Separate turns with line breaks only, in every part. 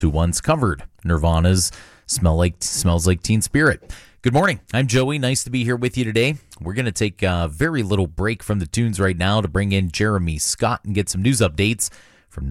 who once covered Nirvana's Smells Like Teen Spirit. Good morning. I'm Joey. Nice to be here with you today. We're going to take a very little break from the tunes right now to bring in Jeremy Scott and get some news updates from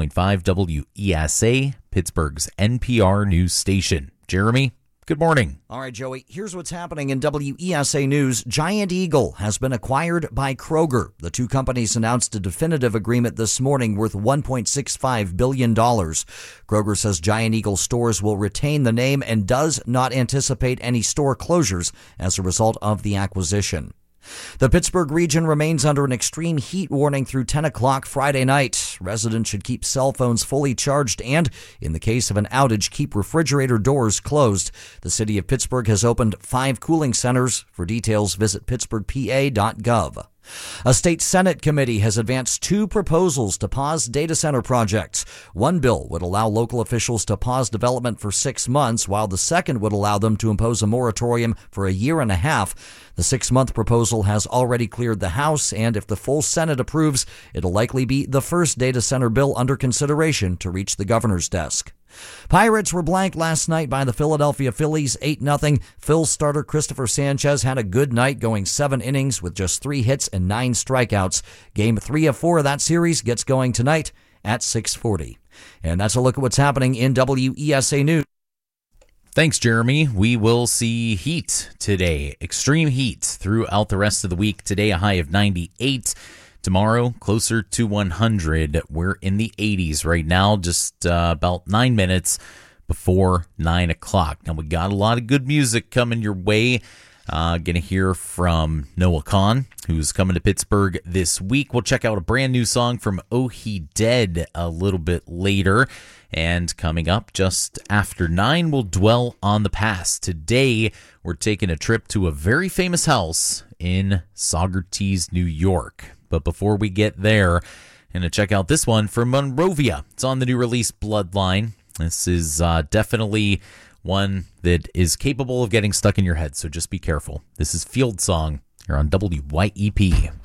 90.5 WESA, Pittsburgh's NPR news station. Jeremy, good morning.
All right, Joey, here's what's happening in WESA News. Giant Eagle has been acquired by Kroger. The two companies announced a definitive agreement this morning worth $1.65 billion. Kroger says Giant Eagle stores will retain the name and does not anticipate any store closures as a result of the acquisition. The Pittsburgh region remains under an extreme heat warning through 10 o'clock Friday night. Residents should keep cell phones fully charged and, in the case of an outage, keep refrigerator doors closed. The city of Pittsburgh has opened 5 cooling centers. For details, visit pittsburghpa.gov. A state Senate committee has advanced 2 proposals to pause data center projects. One bill would allow local officials to pause development for 6 months, while the second would allow them to impose a moratorium for a year and a half. The 6-month proposal has already cleared the House, and if the full Senate approves, it'll likely be the first data center bill under consideration to reach the governor's desk. Pirates were blanked last night by the Philadelphia Phillies 8-0. Phil's starter Christopher Sanchez had a good night, going 7 innings with just 3 hits and 9 strikeouts. Game 3 of 4 of that series gets going tonight at 6:40. And that's a look at what's happening in WESA News.
Thanks, Jeremy. We will see heat today. Extreme heat throughout the rest of the week. Today, a high of 98. Tomorrow, closer to 100. We're in the 80s right now, just about 9 minutes before 9 o'clock. Now, we got a lot of good music coming your way. Going to hear from Noah Kahan, who's coming to Pittsburgh this week. We'll check out a brand new song from Oh He Dead a little bit later. And coming up just after 9, we'll dwell on the past. Today, we're taking a trip to a very famous house in Saugerties, New York. But before we get there, I'm going to check out this one from Monrovia. It's on the new release Bloodline. This is definitely one that is capable of getting stuck in your head, so just be careful. This is Field Song here on WYEP.